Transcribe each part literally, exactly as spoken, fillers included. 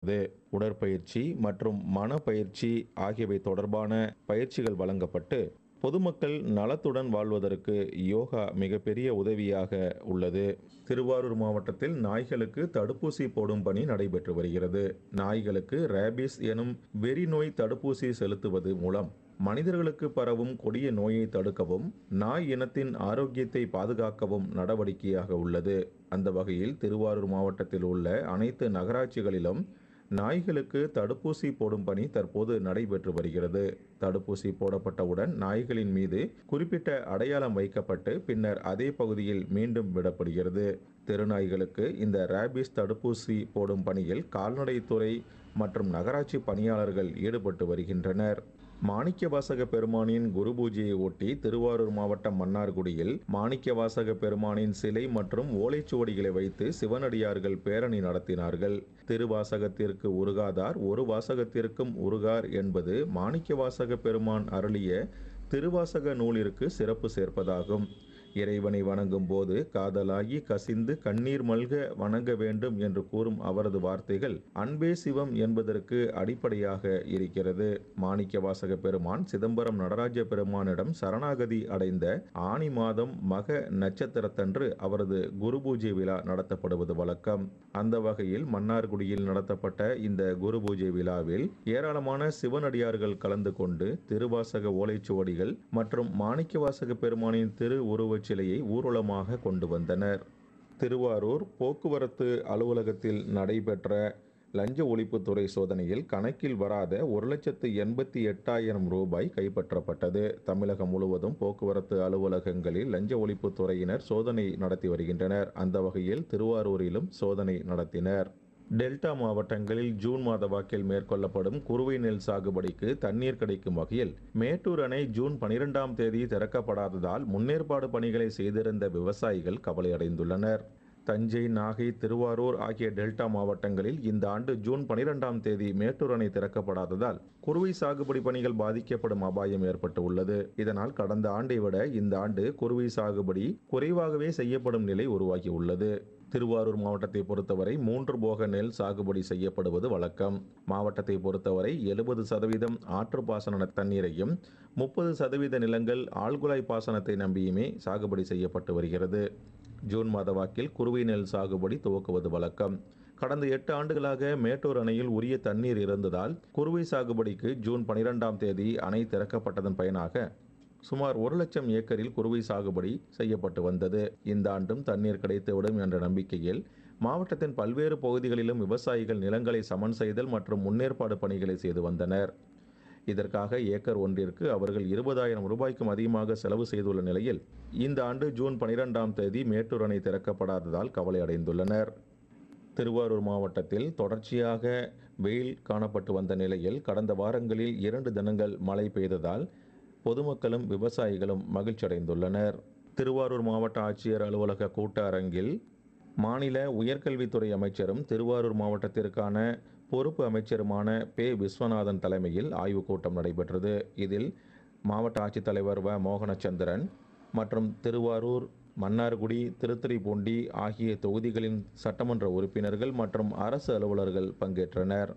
உடற்பயிற்சி மற்றும் மனப்பயிற்சி ஆகியவை தொடர்பான பயிற்சிகள் வழங்கப்பட்டு பொதுமக்கள் நலத்துடன் வாழ்வதற்கு யோகா மிகப்பெரிய உதவியாக உள்ளது. திருவாரூர் மாவட்டத்தில் நாய்களுக்கு தடுப்பூசி போடும் பணி நடைபெற்று வருகிறது. நாய்களுக்கு ரேபிஸ் எனும் வெறி நோய் தடுப்பூசி செலுத்துவது மூலம் மனிதர்களுக்கு பரவும் கொடிய நோயை தடுக்கவும் நாய் இனத்தின் ஆரோக்கியத்தை பாதுகாக்கவும் நடவடிக்கையாக உள்ளது. அந்த வகையில் திருவாரூர் மாவட்டத்தில் உள்ள அனைத்து நகராட்சிகளிலும் நாய்களுக்கு தடுப்பூசி போடும் பணி தற்போது நடைபெற்று வருகிறது. தடுப்பூசி போடப்பட்டவுடன் நாய்களின் மீது குறிப்பிட்ட அடையாளம் வைக்கப்பட்டு பின்னர் அதே பகுதியில் மீண்டும் விடப்படுகிறது. தெருநாய்களுக்கு இந்த ரேபிஸ் தடுப்பூசி போடும் பணியில் கால்நடைத்துறை மற்றும் நகராட்சி பணியாளர்கள் ஈடுபட்டு வருகின்றனர். மாணிக்கவாசக பெருமானின் குரு பூஜையை ஒட்டி திருவாரூர் மாவட்டம் மன்னார்குடியில் மாணிக்கவாசக பெருமானின் சிலை மற்றும் ஓலைச்சுவடிகளை வைத்து சிவனடியார்கள் பேரணி நடத்தினார்கள். திருவாசகத்திற்கு உருகாதார் ஒரு வாசகத்திற்கும் உருகார் என்பது மாணிக்கவாசக பெருமான் அருளிய திருவாசக நூலிற்கு சிறப்பு சேர்ப்பதாகும். இறைவனை வணங்கும் போது காதலாகி கசிந்து கண்ணீர் மல்க வணங்க வேண்டும் என்று கூறும் அவரது வார்த்தைகள் அன்பே சிவம் என்பதற்கு அடிப்படையாக இருக்கிறது. மாணிக்கவாசக பெருமான் சிதம்பரம் நடராஜ பெருமானிடம் சரணாகதி அடைந்த ஆனி மாதம் மக நட்சத்திரத்தன்று அவரது குரு பூஜை விழா நடத்தப்படுவது வழக்கம். அந்த வகையில் மன்னார்குடியில் நடத்தப்பட்ட இந்த குரு பூஜை விழாவில் ஏராளமான சிவனடியார்கள் கலந்து கொண்டு திருவாசக ஓலைச்சுவடிகள் மற்றும் மாணிக்கவாசக பெருமானின் திரு உருவ சிலையை ஊர்வலமாக கொண்டு வந்தனர். திருவாரூர் போக்குவரத்து அலுவலகத்தில் நடைபெற்ற லஞ்ச ஒழிப்புத்துறை சோதனையில் கணக்கில் வராத ஒரு லட்சத்து எண்பத்தி எட்டாயிரம் ரூபாய் கைப்பற்றப்பட்டது. தமிழகம் முழுவதும் போக்குவரத்து அலுவலகங்களில் லஞ்ச ஒழிப்புத்துறையினர் சோதனை நடத்தி வருகின்றனர். அந்த வகையில் திருவாரூரிலும் சோதனை நடத்தினர். டெல்டா மாவட்டங்களில் ஜூன் மாத வாக்கில் மேற்கொள்ளப்படும் குறுவை நெல் சாகுபடிக்கு தண்ணீர் கிடைக்கும் வகையில் மேட்டூர் அணை ஜூன் பனிரெண்டாம் தேதி திறக்கப்படாததால் முன்னேற்பாடு பணிகளை செய்திருந்த விவசாயிகள் கவலையடைந்துள்ளனர். தஞ்சை, நாகை, திருவாரூர் ஆகிய டெல்டா மாவட்டங்களில் இந்த ஆண்டு ஜூன் பனிரெண்டாம் தேதி மேட்டூர் அணை திறக்கப்படாததால் குறுவை சாகுபடி பணிகள் பாதிக்கப்படும் அபாயம் ஏற்பட்டு உள்ளது. இதனால் கடந்த ஆண்டை விட இந்த ஆண்டு குறுவை சாகுபடி குறைவாகவே செய்யப்படும் நிலை உருவாகி உள்ளது. திருவாரூர் மாவட்டத்தை பொறுத்தவரை மூன்று போக நெல் சாகுபடி செய்யப்படுவது வழக்கம். மாவட்டத்தை பொறுத்தவரை எழுபது சதவீதம் ஆற்று பாசன தண்ணீரையும் முப்பது சதவீத நிலங்கள் ஆழ்குழாய் பாசனத்தை நம்பியுமே சாகுபடி செய்யப்பட்டு வருகிறது. ஜூன் மாத வாக்கில் குறுவை நெல் சாகுபடி துவக்குவது வழக்கம். கடந்த எட்டு ஆண்டுகளாக மேட்டூர் அணையில் உரிய தண்ணீர் இருந்ததால் குறுவை சாகுபடிக்கு ஜூன் பனிரெண்டாம் தேதி அணை திறக்கப்பட்டதன் பயனாக சுமார் ஒரு லட்சம் ஏக்கரில் குறுவை சாகுபடி செய்யப்பட்டு வந்தது. இந்த ஆண்டும் தண்ணீர் கிடைத்துவிடும் என்ற நம்பிக்கையில் மாவட்டத்தின் பல்வேறு பகுதிகளிலும் விவசாயிகள் நிலங்களை சமன் செய்தல் மற்றும் முன்னேற்பாடு பணிகளை செய்து வந்தனர். இதற்காக ஏக்கர் ஒன்றிற்கு அவர்கள் இருபதாயிரம் ரூபாய்க்கும் அதிகமாக செலவு செய்துள்ள நிலையில் இந்த ஆண்டு ஜூன் பனிரெண்டாம் தேதி மேட்டூர் அணை திறக்கப்படாததால் கவலை அடைந்துள்ளனர். திருவாரூர் மாவட்டத்தில் தொடர்ச்சியாக வெயில் காணப்பட்டு வந்த நிலையில் கடந்த வாரங்களில் இரண்டு தினங்கள் மழை பெய்ததால் பொதுமக்களும் விவசாயிகளும் மகிழ்ச்சி அடைந்துள்ளனர். திருவாரூர் மாவட்ட ஆட்சியர் அலுவலக கூட்ட அரங்கில் மாநில உயர்கல்வித்துறை அமைச்சரும் திருவாரூர் மாவட்டத்திற்கான பொறுப்பு அமைச்சருமான பே விஸ்வநாதன் தலைமையில் ஆய்வுக் கூட்டம் நடைபெற்றது. இதில் மாவட்ட ஆட்சித்தலைவர் வ மோகனச்சந்திரன் மற்றும் திருவாரூர், மன்னார்குடி, திருத்துறைப்பூண்டி ஆகிய தொகுதிகளின் சட்டமன்ற உறுப்பினர்கள் மற்றும் அரசு அலுவலர்கள் பங்கேற்றனர்.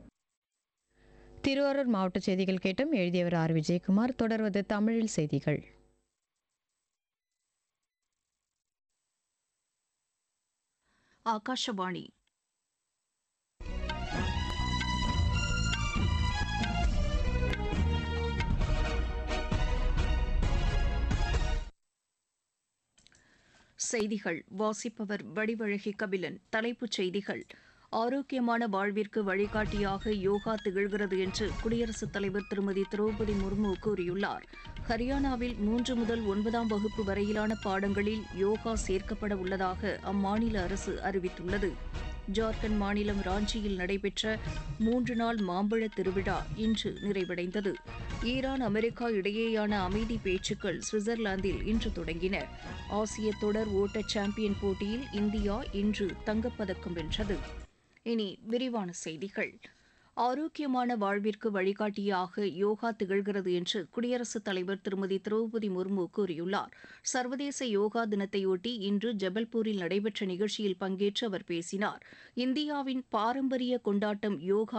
திருவாரூர் மாவட்ட செய்திகள் கேட்டும். எழுதியவர் ஆர் விஜயகுமார். தொடர்வது தமிழில் செய்திகள். ஆகாஷவாணி. செய்திகள் வாசிப்பவர் வடிவழகி கபிலன். தலைப்புச் செய்திகள்: ஆரோக்கியமான வாழ்விற்கு வழிகாட்டியாக யோகா திகழ்கிறது என்று குடியரசுத் தலைவர் திருமதி திரௌபதி முர்மு கூறியுள்ளார். ஹரியானாவில் மூன்று முதல் ஒன்பதாம் வகுப்பு வரையிலான பாடங்களில் யோகா சேர்க்கப்பட உள்ளதாக அம்மாநில அரசு அறிவித்துள்ளது. ஜார்க்கண்ட் மாநிலம் ராஞ்சியில் நடைபெற்ற மூன்று நாள் மாம்பழ திருவிழா இன்று நிறைவடைந்தது. ஈரான், அமெரிக்கா இடையேயான அமைதி பேச்சுக்கள் சுவிட்சர்லாந்தில் இன்று தொடங்கின. ஆசிய தொடர் ஓட்ட சாம்பியன் போட்டியில் இந்தியா இன்று தங்கப்பதக்கம் வென்றது. இனி விரிவான செய்திகள். ஆரோக்கியமான வாழ்விற்கு வழிகாட்டியாக யோகா திகழ்கிறது என்று குடியரசுத் தலைவர் திருமதி திரௌபதி முர்மு கூறியுள்ளார். சர்வதேச யோகா தினத்தையொட்டி இன்று ஜபல்பூரில் நடைபெற்ற நிகழ்ச்சியில் பங்கேற்று அவர் பேசினார். இந்தியாவின் பாரம்பரிய கொண்டாட்டம் யோகா